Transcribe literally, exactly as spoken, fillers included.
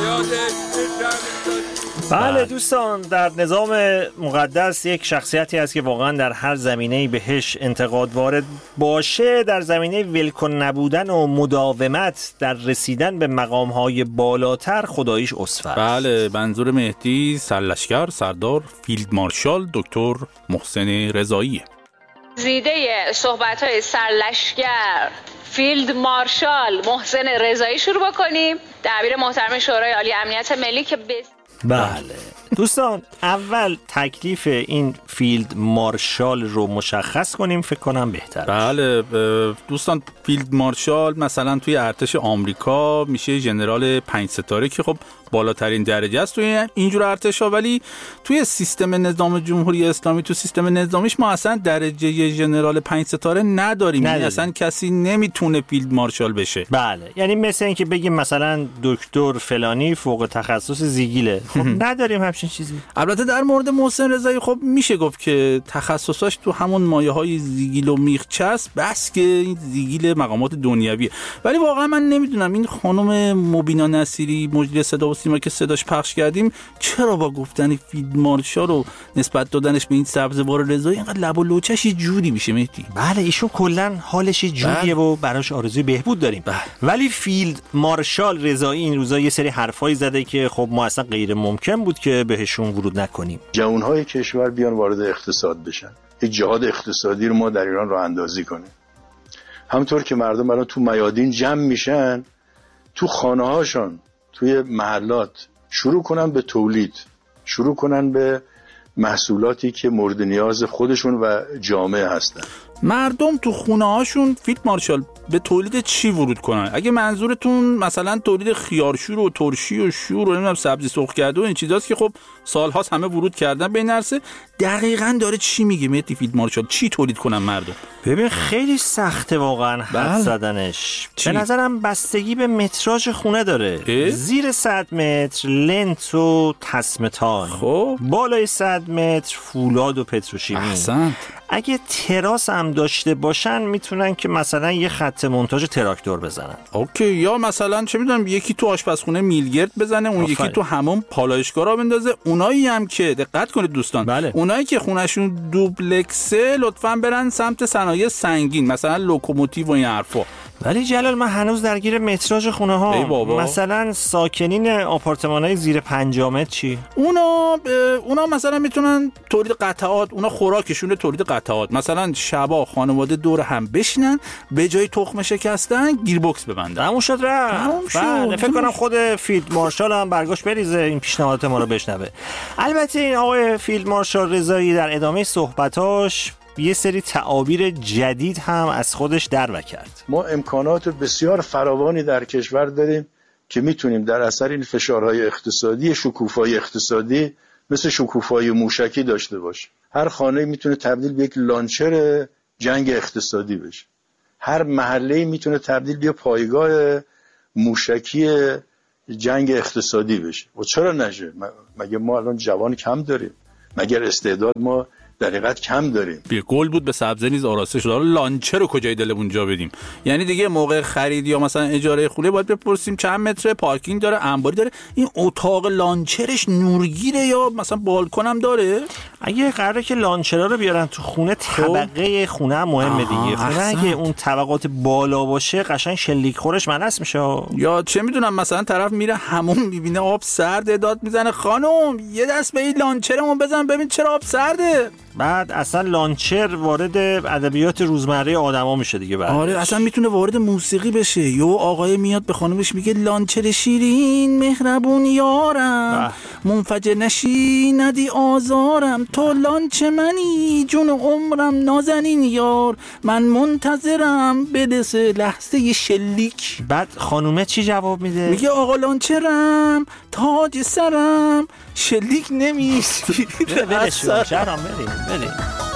بله دوستان، در نظام مقدس یک شخصیتی هست که واقعا در هر زمینه‌ای بهش انتقاد وارد باشه، در زمینه ولکن نبودن و مداومت در رسیدن به مقام‌های بالاتر خداییش اسفه. بله، منظور مهدی سرلشکر سردار فیلد مارشال دکتر محسن رضایی. زیده صحبت‌های سرلشکر فیلد مارشال محسن رضایی شروع بکنیم. دبیر محترم شورای عالی امنیت ملی که بس... بله دوستان، اول تکلیف این فیلد مارشال رو مشخص کنیم، فکر کنم بهتر. بله دوستان، فیلد مارشال مثلا توی ارتش آمریکا میشه ژنرال پنج ستاره که خب بالاترین درجه است توی اینجور ارتشا، ولی توی سیستم نظام جمهوری اسلامی تو سیستم نظامیش ما اصلا درجه ژنرال پنج ستاره نداریم، یعنی اصلا کسی نمیتونه فیلد مارشال بشه. بله، یعنی مثل اینکه بگیم مثلا دکتر فلانی فوق تخصص زیگیله، خب نداریم همچین چیزی. البته در مورد محسن رضایی خب میشه گفت که تخصصاش تو همون مایه‌های زیگیل و میخچه است، بس که این زیگیل مقامات دنیویه. ولی واقعا من نمیدونم این خانم مبینا نصیری مجری صدا و سیما که صداش پخش کردیم چرا با گفتن فیلد مارشال رو نسبت دادنش به این سبزوار رضایی اینقدر لب و لوچش یه جوری میشه مهدی. بله ایشون کلا حالش یه جوریه و براش آرزوی بهبود داریم. بله. ولی فیلد مارشال رضایی این روزا یه سری حرفایی زده که خب ما اصلا غیر ممکن بود که بهشون ورود نکنیم. جوانهای کشور بیان وارد اقتصاد بشن، یک جهاد اقتصادی رو ما در ایران راه اندازی کنیم. همونطور که مردم الان تو میادین جمع میشن، تو خانه‌هاشون توی محلات شروع کنن به تولید، شروع کنن به محصولاتی که مورد نیاز خودشون و جامعه هستن. مردم تو خونه هاشون فیلد مارشال به تولید چی ورود کنن؟ اگه منظورتون مثلا تولید خیارشور و ترشی و شور و نمیدونم سبزی سرخ کرده و این چیزاست که خب سالهاست همه ورود کردن به این عرصه، دقیقاً داره چی میگه مهدی فیلد مارشال؟ چی تولید کنن مردم؟ ببین خیلی سخته واقعا حد زدنش. به نظرم بستگی به متراژ خونه داره. اه؟ زیر صد متر لنت و تسمتان، خب بالای صد متر فولاد و پتروشیمی. احسنت. اگه تراس هم داشته باشن میتونن که مثلا یه خط مونتاژ تراکتور بزنن. اوکی، یا مثلا چه میدونم یکی تو آشپزخونه میلگرد بزنه، اون آفره. یکی تو همون پالایشگاه را بندازه. اونایی هم که دقت کنید دوستان، بله. اونایی که خونهشون دوپلکسه لطفاً برن سمت صنایع سنگین، مثلا لوکوموتیو و این حرفا. ولی جلال من هنوز درگیر متراژ خونه ها. مثلا ساکنین آپارتمان‌های زیر پنجاه متر چی؟ اونا اونا مثلا میتونن تولید قطعات، اونا خوراکشون تولید قطعات، مثلا شبا خانواده دور هم بشینن به جای تخم شکستن گیر بوکس ببندن. همون شد رفت. بله فکر کنم خود فیلد مارشال هم برگاش بریزه این پیشنهادات ما رو بشنوه. البته این آقای فیلد مارشال رضایی در ادامه صحبتاش یه سری تعابیر جدید هم از خودش در کرد. ما امکانات بسیار فراوانی در کشور داریم که میتونیم در اثر این فشارهای اقتصادی شکوفای اقتصادی مثل شکوفای موشکی داشته باشیم. هر خانه میتونه تبدیل به یک لانچر جنگ اقتصادی بشه. هر محله میتونه تبدیل به پایگاه موشکی جنگ اقتصادی بشه. و چرا نشه؟ مگه ما الان جوان کم داریم؟ مگر استعداد ما در حقیقت کم داریم؟ بی گل بود به سبزه نیز آراسته شد. لانچر رو کجای دلمون جا بدیم؟ یعنی دیگه موقع خرید یا مثلا اجاره خونه باید بپرسیم چند متر پارکینگ داره، انباری داره، این اتاق لانچرش نورگیره یا مثلا بالکن هم داره؟ اگه قراره که لانچرها رو بیارن تو خونه، طبقه خونه هم مهمه دیگه. خونه اگه اون طبقات بالا باشه قشنگ شلیک خورش منعکس میشه. یا چه میدونم مثلا طرف میره همون میبینه آب سرده، داد میزنه خانم یه دست به این لانچرمون بزن ببین چرا آب سرده. بعد اصلا لانچر وارد ادبیات روزمره آدما میشه دیگه. بعد آره اصلا میتونه وارد موسیقی بشه. یو آقای میاد به خانمش میگه لانچر شیرین مهربون یارم، منفجر نشی ندی آزارم، تو لانچ منی جون عمرم نازنین یار، من منتظرم برسه لحظه شلیک. بعد خانومه چی جواب میده؟ میگه آقا لانچرم تاج سرم شلیک نمیسی. ولش کن شهرام بریم بریم.